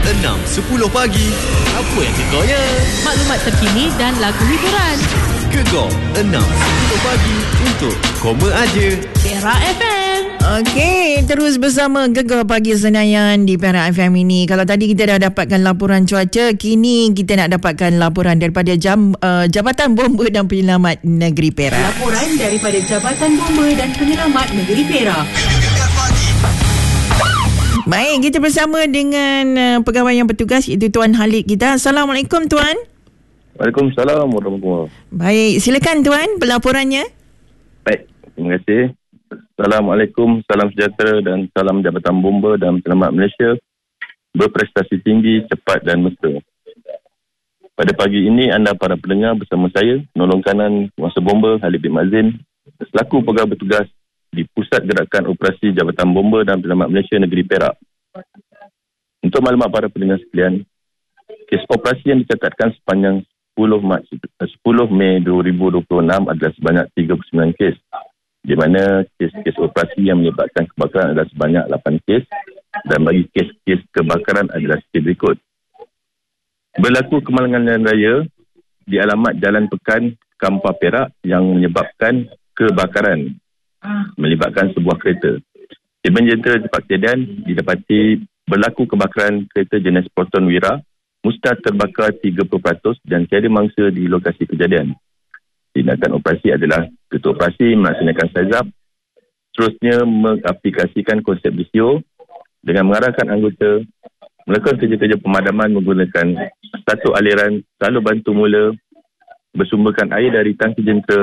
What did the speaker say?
6.10 pagi. Apa yang gegarnya? Maklumat terkini dan lagu hiburan. Gegar 6.10 pagi untuk Koma Aja. Perak FM. Okey, terus bersama Gegar Pagi Senayan di Perak FM ini. Kalau tadi kita dah dapatkan laporan cuaca, kini kita nak dapatkan laporan daripada Jabatan Bomba dan Penyelamat Negeri Perak. Laporan daripada Jabatan Bomba dan Penyelamat Negeri Perak. Baik, kita bersama dengan pegawai yang bertugas iaitu Tuan Halid kita. Assalamualaikum Tuan. Waalaikumsalam warahmatullahi. Baik, silakan Tuan pelaporannya. Baik, terima kasih. Assalamualaikum, salam sejahtera dan salam Jabatan Bomba dan Penyelamat Malaysia. Berprestasi tinggi, cepat dan mesra. Pada pagi ini anda para pendengar bersama saya, Nolong Kanan Kuasa Bomba Halid bin Mazin, selaku pegawai bertugas di Pusat Gerakan Operasi Jabatan Bomba dan Penyelamat Malaysia Negeri Perak. Untuk maklumat para pendengar sekalian, kes operasi yang dicatatkan sepanjang 10 Mei 2026 adalah sebanyak 39 kes, di mana kes-kes operasi yang menyebabkan kebakaran adalah sebanyak 8 kes dan bagi kes-kes kebakaran adalah seperti berikut. Berlaku kemalangan jalan raya di alamat Jalan Pekan, Kampar Perak yang menyebabkan kebakaran melibatkan sebuah kereta. Tim jentera tempat kejadian didapati berlaku kebakaran kereta jenis Proton Wira, musnah terbakar 30% dan tiada mangsa di lokasi kejadian. Tindakan operasi adalah ketua operasi melaksanakan sizap, seterusnya mengaplikasikan konsep BCO dengan mengarahkan anggota melakukan kerja-kerja pemadaman menggunakan satu aliran salur bantu mula bersumberkan air dari tangki jentera